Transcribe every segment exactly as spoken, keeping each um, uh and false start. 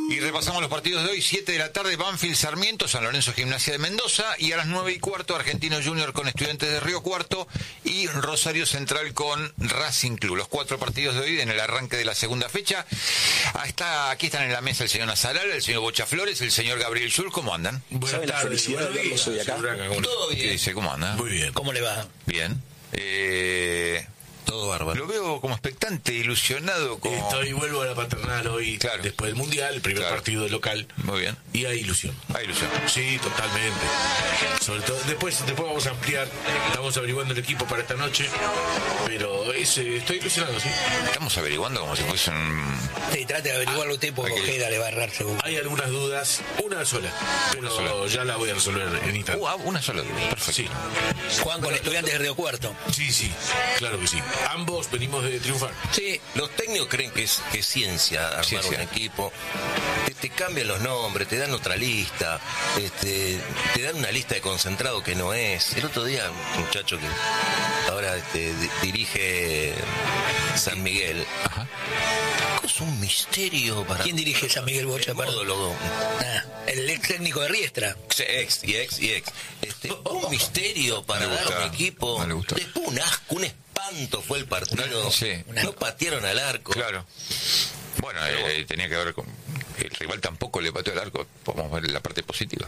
Y repasamos los partidos de hoy. Siete de la tarde, Banfield Sarmiento, San Lorenzo Gimnasia de Mendoza. Y a las nueve y cuarto, Argentino Junior con Estudiantes de Río Cuarto. Y Rosario Central con Racing Club. Los cuatro partidos de hoy en el arranque de la segunda fecha. Ah, está, aquí están en la mesa el señor Nazaral, el señor Bocha Flores, el señor Gabriel Schul. ¿Cómo andan? Buenas tardes. Buenos días. Soy acá. Todo bien. ¿Qué dice? ¿Cómo anda? Muy bien. ¿Cómo le va? Bien. Eh... Todo bárbaro. Lo veo como expectante, ilusionado. Como... Estoy, vuelvo a la paternal hoy, claro. Después del Mundial, el primer claro. partido local. Muy bien. Y hay ilusión. Hay ilusión. Sí, totalmente. Sobre todo, después, después vamos a ampliar, estamos averiguando el equipo para esta noche, pero es, eh, estoy ilusionado, sí. Estamos averiguando como si fuese un... Sí, trate de averiguarlo usted porque Aquí. Ojeda le va a errar seguro. Hay algunas dudas, una sola, pero Una sola. ya la voy a resolver en instante. Uh, ah, una sola duda. Perfecto. Sí, Juan con Estudiantes de Río Cuarto. sí, sí, claro que sí. Ambos venimos de triunfar. Sí, Los técnicos creen que es, que es ciencia armar Ciencia. un equipo. Te, te cambian los nombres, te dan otra lista, este, te dan una lista de concentrado que no es. El otro día, un muchacho que ahora este, di- dirige San Miguel. Ajá. Es un misterio para... ¿quién dirige San Miguel Bocha? El Perdón. modólogo. Ah, el ex técnico de Riestra. Ex y ex y ex. Este, un misterio para No le dar gusta, un equipo. no le gusta. Después un asco, un espanto fue el partido. Sí. No patearon al arco. Claro. Bueno, eh, tenía que ver con... El rival tampoco le pateó el arco. Podemos ver la parte positiva.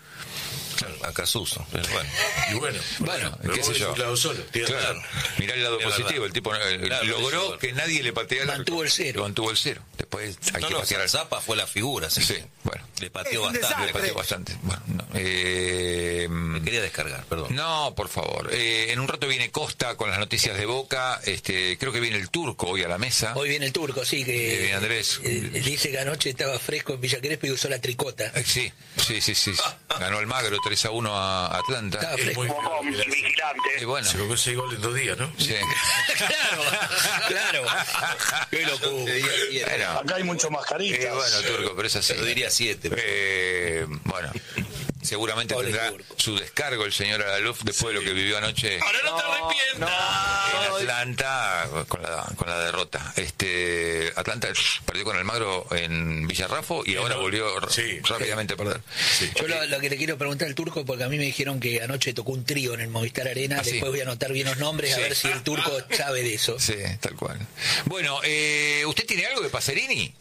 Acá Suso. Pero bueno. Y bueno, Bueno, pero qué vos sé ves yo. un lado solo. tiene Claro. razón. Mirá el lado Es positivo. verdad. El tipo eh, Claro, logró eso. que nadie le patee al arco. Mantuvo el cero. Mantuvo el cero. Después hay No, que no, patear al... Zapa fue la figura, así Sí, que bueno. le pateó Es un bastante. Le pateó bastante. Bueno, no. Eh, Me quería descargar, perdón. No, por favor. Eh, en un rato viene Costa con las noticias de Boca. Este, creo que viene el Turco hoy a la mesa. Hoy viene el turco, sí, que... Eh, bien, Andrés. eh, dice que anoche estaba fresco en Villa Crespo y usó la tricota. Eh, Sí, sí, sí, sí. Ganó Almagro tres a uno a Atlanta. Estaba Es fresco. muy Y bueno, Se comió seis goles en dos días, ¿no? sí. Claro, claro. Qué locura. Te diría siete. Bueno, Acá hay muchos mascaritas. eh, bueno, Turco, pero es así. Te diría siete. Eh, bueno, seguramente Pobre tendrá Turco. su descargo el señor Alaluf después de lo que vivió anoche Ahora no te arrepientas. en Atlanta con la, con la derrota. Este Atlanta perdió con Almagro en Villarrafo y ahora no. volvió r- Sí. rápidamente a perder. Yo lo, lo que le quiero preguntar al turco, porque a mí me dijeron que anoche tocó un trío en el Movistar Arena, Ah, sí. después voy a anotar bien los nombres, Sí. a ver si el turco sabe de eso. Sí, tal cual. Bueno, eh, ¿usted tiene algo de Pacerini?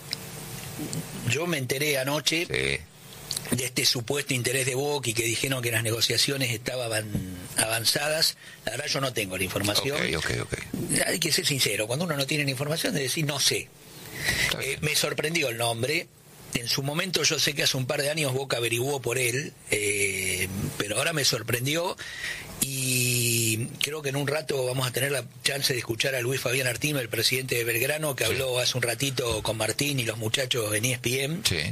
Yo me enteré anoche Sí. de este supuesto interés de Boca y que dijeron que las negociaciones estaban avanzadas. La verdad yo no tengo la información. Ok, ok, ok. Hay que ser sincero, cuando uno no tiene la información de decir no sé. Está Eh, bien. me sorprendió el nombre. En su momento yo sé que hace un par de años Boca averiguó por él, eh, pero ahora me sorprendió y creo que en un rato vamos a tener la chance de escuchar a Luis Fabián Artime, el presidente de Belgrano, que Sí. habló hace un ratito con Martín y los muchachos en E S P N. Sí.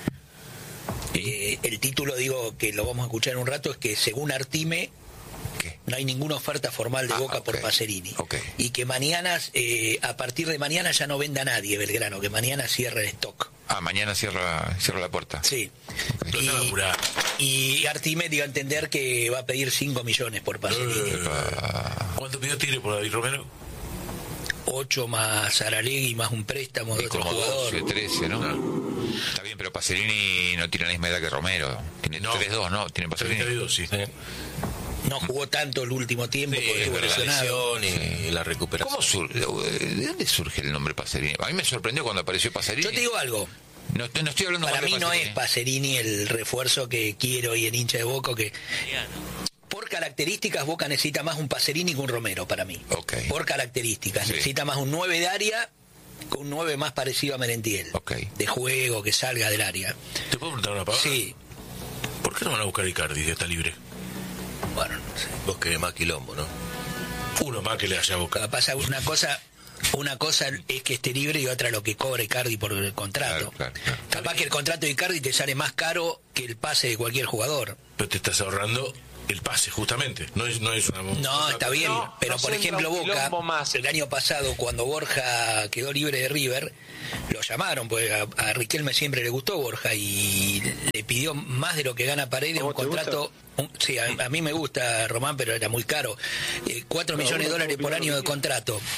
Eh, el título, digo, que lo vamos a escuchar en un rato, es que según Artime ¿Qué? no hay ninguna oferta formal de Ah, Boca ok, por Pacerini. ok. Y que mañana, eh, a partir de mañana ya no venda nadie Belgrano, que mañana cierra el stock. Ah, mañana cierra, cierra la puerta. Sí. No se va a apurar. Y, y Artime dio a entender que va a pedir cinco millones por Pacerini. Eh, ¿Cuánto pidió Tigre por David Romero? ocho más Aralegui más un préstamo de Y otro como jugador. doce, trece, ¿no? Está bien, pero Pacerini no tiene la misma edad que Romero. Tiene No. tres dos, ¿no? Tiene Pacerini. treinta y dos, sí. No jugó tanto el último tiempo Sí, porque estuvo pero la lesionado. lesión y, y la recuperación. ¿Cómo surge? ¿De dónde surge el nombre Pacerini? A mí me sorprendió cuando apareció Pacerini. Yo te digo algo. No, no estoy hablando Para mal de mí no Pacerini. es Pacerini el refuerzo que quiero y el hincha de Boca, que por características Boca necesita más un Pacerini que un Romero para mí. Ok. Por características. Sí. Necesita más un nueve de área con un nueve más parecido a Merentiel. Ok. De juego, que salga del área. ¿Te puedo preguntar una palabra? Sí. ¿Por qué no van a buscar a Icardi si está libre? Bueno, no sé. Vos querés más quilombo, ¿no? Uno más que le haya Lo buscado. que pasa una cosa... Una cosa es que esté libre y otra lo que cobra Icardi por el contrato. Claro, claro, claro. Capaz que el contrato de Icardi te sale más caro que el pase de cualquier jugador. Pero te estás ahorrando el pase, justamente. No es, no es una... No, está bien, No, pero no por se ejemplo entra un Boca, quilombo más. el año pasado cuando Borja quedó libre de River, lo llamaron, porque a, a Riquelme siempre le gustó Borja y le pidió más de lo que gana Paredes, un ¿Cómo te contrato, un- sí, a, a mí me gusta Román, pero era muy caro, eh, cuatro millones de dólares por año de contrato.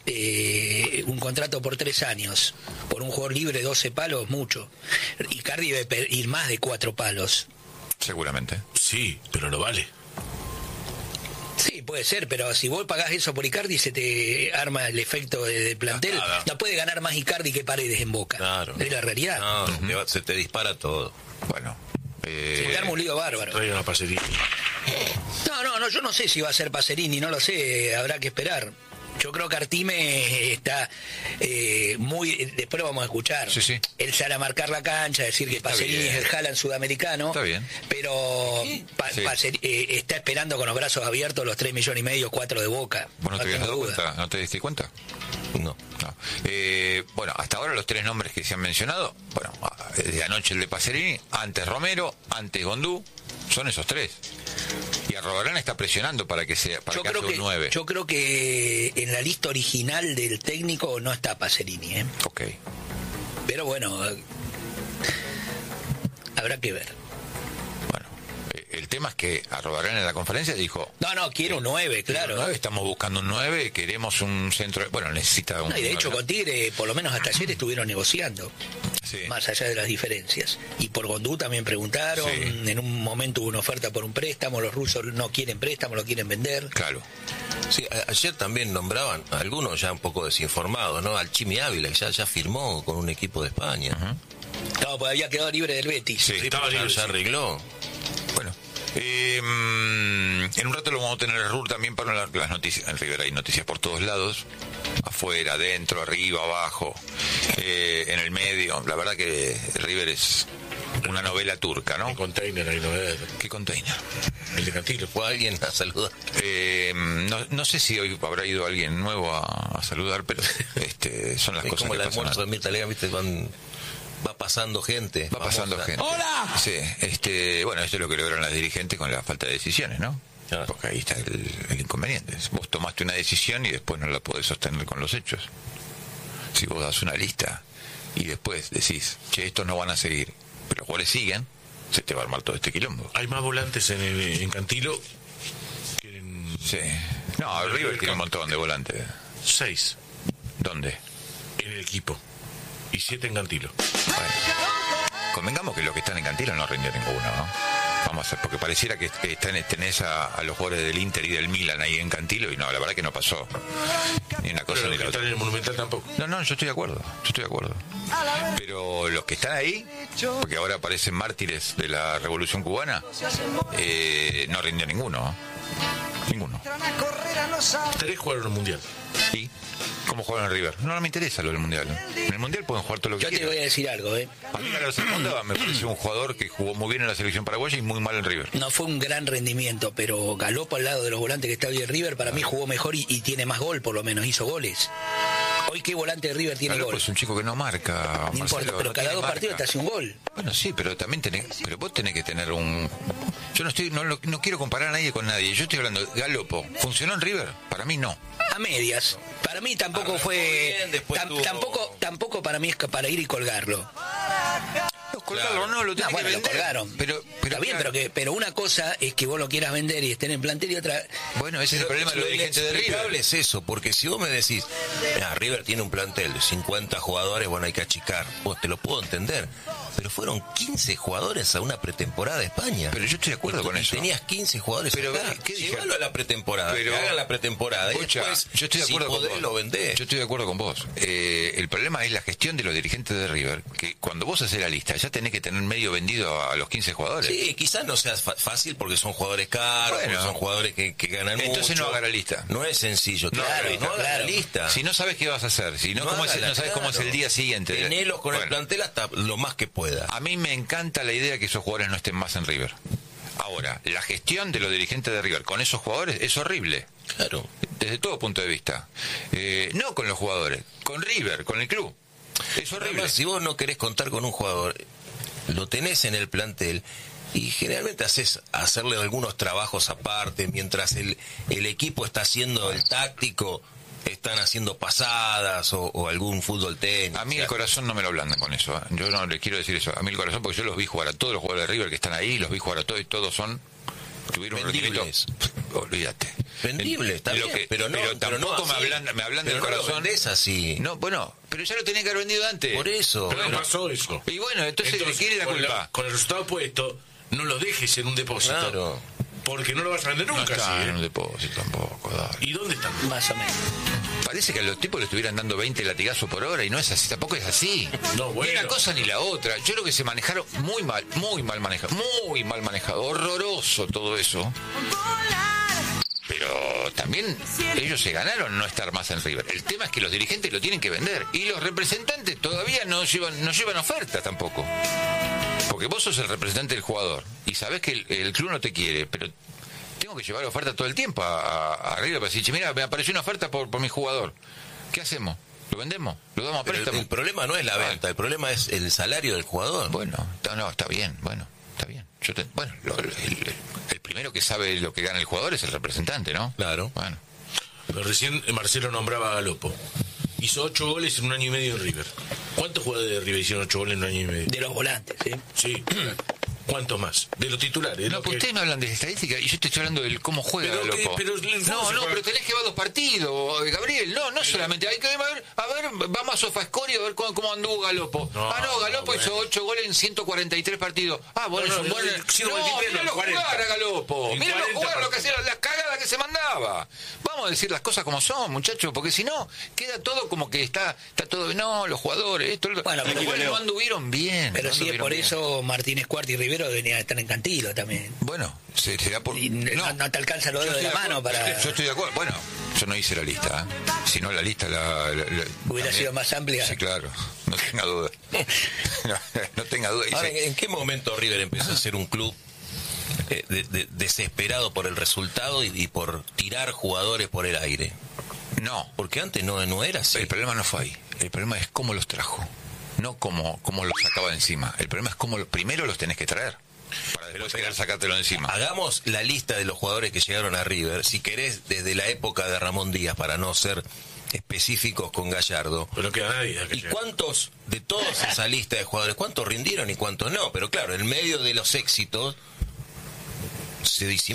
eh, un contrato por tres años, por un jugador libre doce palos, mucho. Icardi debe ir más de cuatro palos. Seguramente. Sí, pero lo vale. Sí, puede ser, pero si vos pagás eso por Icardi, se te arma el efecto de, de plantel. Nada. No puede ganar más Icardi que Paredes en Boca. Claro. Es la realidad. No, te va- se te dispara todo. Bueno. Eh, Se te arma un lío bárbaro. Trae una pasería. No, no, no, yo no sé si va a ser Pacerini, no lo sé, habrá que esperar. Yo creo que Artime está eh, muy... Después lo vamos a escuchar. Sí, sí. Él sale a marcar la cancha, decir que Está Pacerini bien. es el Haaland sudamericano. Está bien. Pero Pa- Sí. Pacer- eh, está esperando con los brazos abiertos los tres millones y medio, cuatro de Boca. ¿Vos no te habías tengo dado duda. cuenta? ¿No te diste cuenta? No. No. Eh, bueno, hasta ahora los tres nombres que se han mencionado, bueno, desde anoche el de Pacerini, antes Romero, antes Gondú, son esos tres. Y Arrobarán está presionando para que sea para Yo que creo haga un que, nueve. yo creo que en la lista original del técnico no está Pacerini, ¿eh? Ok. Pero bueno, eh, habrá que ver. Bueno, eh, el tema es que Arrobarán en la conferencia dijo... No, no, quiero un nueve, claro. nueve, estamos buscando un nueve, queremos un centro... Bueno, necesita un... No, y de hecho nueve. con Tigre, por lo menos hasta ayer estuvieron negociando, Sí. más allá de las diferencias. Y por Gondú también preguntaron, Sí. en un momento hubo una oferta por un préstamo, los rusos no quieren préstamo, lo quieren vender. Claro. Sí, a- ayer también nombraban, algunos ya un poco desinformados, ¿no? Al Chimi Ávila, que ya, ya firmó con un equipo de España. Claro, pues había quedado libre del Betis. Sí. Sí, Estaba pero ya, libre, ya sí. arregló. Bueno, eh, mm, en un rato lo vamos a tener el R U R también para la- las noticias. En River hay noticias por todos lados, afuera, adentro, arriba, abajo, eh, en el medio. La verdad que River es una novela turca, ¿no? El container ahí, ¿no es? ¿Qué container? El de Cantilo. Fue alguien a saludar. Eh, no, no sé si hoy habrá ido alguien nuevo a, a saludar, pero este, son las Es cosas como el que pasan. almuerzo de Mirta Legrand, ¿viste? Van- va pasando gente. Va pasando famosa. gente. ¡Hola! Sí, este, bueno, esto es lo que lograron las dirigentes con la falta de decisiones, ¿no? Claro. Porque ahí está el, el inconveniente. Vos tomaste una decisión y después no la podés sostener con los hechos. Si vos das una lista y después decís, che, estos no van a seguir, pero los jugadores siguen, se te va a armar todo este quilombo. Hay más volantes en, el, en Cantilo que en Sí. No, el River tiene un montón de volantes. seis ¿Dónde? en el equipo y siete en Cantilo. Bueno, convengamos que los que están en Cantilo no rindió ninguno, ¿no? Vamos a hacer, porque pareciera que que están, tenés a, a los jugadores del Inter y del Milan ahí en Cantilo y no, la verdad que no pasó. Ni una cosa Pero ni los que la están otra. en el Monumental tampoco. No, no, yo estoy de acuerdo, yo estoy de acuerdo. Pero los que están ahí, porque ahora parecen mártires de la Revolución Cubana, eh, no rindió ninguno, ¿eh? Ninguno. Tres jugaron el Mundial. ¿Y cómo jugaron en River? No, no me interesa lo del Mundial. En el Mundial pueden jugar todo lo que Yo te quieran. voy a decir algo, ¿eh? A mí Carlos Zamonda me parece un jugador que jugó muy bien en la selección paraguaya y muy mal en River. No fue un gran rendimiento, pero Galopo al lado de los volantes que está hoy en River, para mí jugó mejor y, y tiene más gol, por lo menos, hizo goles. Hoy, ¿qué volante de River tiene Galopo gol? es un chico que no marca. No importa, Marcelo, pero no cada tiene dos partidos marca. te hace un gol. Bueno, sí, pero también tenés, pero vos tenés que tener un... Yo no estoy, no, lo- no quiero comparar a nadie con nadie. Yo estoy hablando de Galopo. ¿Funcionó en River? Para mí no. A medias. Para mí tampoco Arrancó fue... bien, después tam- tuvo- tampoco, tampoco para mí es que para ir y colgarlo. No, colgarlo no, lo No, tenés bueno, que lo vender. colgaron. Pero, pero Está bien, claro. pero que pero una cosa es que vos lo quieras vender y estén en plantel y otra... Bueno, ese es el problema de los Lo dirigentes de inexplicable River. es eso, porque si vos me decís, "Mirá, River tiene un plantel de cincuenta jugadores, bueno, hay que achicar", vos te lo puedo entender, pero fueron quince jugadores a una pretemporada de España. Pero yo estoy de acuerdo Y- con y eso. Tenías quince jugadores Pero, acá. ¿qué dije? Llevalo a la pretemporada, Pero- que hagan la pretemporada, y Escucha, después, yo estoy de acuerdo si con podés, vos. lo vendés. Yo estoy de acuerdo con vos. Eh, el problema es la gestión de los dirigentes de River, que cuando vos haces la lista ya tenés que tener medio vendido a, a los quince jugadores. Sí, quizás no sea fa- fácil porque son jugadores caros, Bueno. porque son jugadores que, que ganan Entonces mucho. no haga la lista. No es sencillo. No claro, haga la lista, no haga la claro. lista. Si no sabes qué vas a hacer, si no, No cómo es- hágala, no sabes cómo es claro. el día siguiente. Tenelos con el Bueno, plantel hasta lo más que pueda. a mí me encanta la idea de que esos jugadores no estén más en River. Ahora, la gestión de los dirigentes de River con esos jugadores es horrible, Claro. desde todo punto de vista. Eh, no con los jugadores, con River, con el club. Es horrible. Además, si vos no querés contar con un jugador, lo tenés en el plantel y generalmente haces hacerle algunos trabajos aparte mientras el, el equipo está haciendo el táctico, están haciendo pasadas o, o algún fútbol tenis. A mí o sea, el corazón no me lo ablandan con eso. ¿eh? Yo no le quiero decir eso. A mí el corazón, porque yo los vi jugar a todos los jugadores de River que están ahí, los vi jugar a todos y todos son tuvieron un Vendibles. rendimiento, olvídate. Vendible, está Lo bien, que- pero no, pero pero no tampoco me así. hablan, me hablan Pero del no lo corazón. vendés así. No, bueno, pero ya lo tenía que haber vendido antes. Por eso. Pero no Bueno. pasó eso. Y bueno, entonces, ¿de quién es la con, culpa? con el resultado puesto, no lo dejes en un depósito. Claro. Porque no lo vas a vender No nunca. está así, en ¿eh? un depósito tampoco, dale. ¿Y dónde están? Más o menos. Parece que a los tipos le estuvieran dando veinte latigazos por hora y no es así, tampoco es así. No, bueno. Ni una cosa ni la otra. Yo creo que se manejaron muy mal, muy mal manejado, muy mal manejado, horroroso todo eso. Pero también ellos se ganaron no estar más en River. El tema es que los dirigentes lo tienen que vender y los representantes todavía no llevan, no llevan oferta tampoco. Porque vos sos el representante del jugador y sabés que el, el club no te quiere, pero tengo que llevar oferta todo el tiempo a, a, a River para decir, mira, me apareció una oferta por, por mi jugador. ¿Qué hacemos? ¿Lo vendemos? ¿Lo damos a Pero el, préstamo? el problema no es la venta, el problema es el salario del jugador. Bueno, no, no, está bien, bueno, está bien. Yo te- bueno, lo- el, el- el primero que sabe lo que gana el jugador es el representante, ¿no? Claro. Bueno, Pero recién Marcelo nombraba a Galopo. Hizo ocho goles en un año y medio en River. ¿Cuántos jugadores de River hicieron ocho goles en un año y medio? De los volantes, ¿sí? Sí. ¿Cuántos más? De los titulares. no, lo pues que- ustedes me hablan de estadística y yo te estoy hablando del cómo juega Pero que- Galopo. pero el fútbol no, se no, juega- pero tenés que ver dos partidos, Gabriel. No, no solamente. Hay que ver, a ver, vamos a Sofascoria a ver cómo, cómo anduvo Galopo. No, ah, no, Galopo no, hizo bueno. ocho goles en ciento cuarenta y tres partidos. Ah, bueno, No, es un no, buen. el ciento cuarenta y tres, No, míralo no, cuarenta. jugar a Galopo. En Míralo cuarenta jugar lo que hacía, partidos. las cagadas que se mandaba. Vamos a decir las cosas como son, muchachos, porque si no, queda todo como que está está todo. No, los jugadores, esto. lo- Bueno, los pero- jugadores no anduvieron bien. Pero no sí, es anduvieron por bien. eso Martínez Cuarta y Rivero deberían estar en Cantilo también. Bueno, se- será por. Y no, no te alcanza los Yo dedos de estoy la mano acuerdo. para... Yo estoy de acuerdo. Bueno, yo no hice la lista. ¿eh? Si no, la lista la. la- la- Hubiera también. sido más amplia. Sí, claro. No tenga duda. no, no tenga duda. Ahora, Hice- ¿en qué momento River empezó a ser un club eh, de- de- desesperado por el resultado y, y por tirar jugadores por el aire? No, Porque antes no, no era así. el problema no fue ahí. El problema es cómo los trajo. No cómo, cómo los sacaba de encima. El problema es cómo lo- primero los tenés que traer. Para después querer sacártelo de encima. Hagamos la lista de los jugadores que llegaron a River, si querés, desde la época de Ramón Díaz, para no ser específicos con Gallardo. Pero no queda nadie. de ¿Y aquella. cuántos de toda esa lista de jugadores, cuántos rindieron y cuántos no? Pero claro, en medio de los éxitos se disimula.